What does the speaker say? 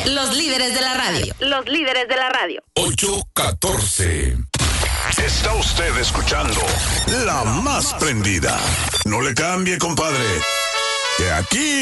Los líderes de la radio. Los líderes de la radio. 814. Está usted escuchando La Más Prendida. No le cambie, compadre, que aquí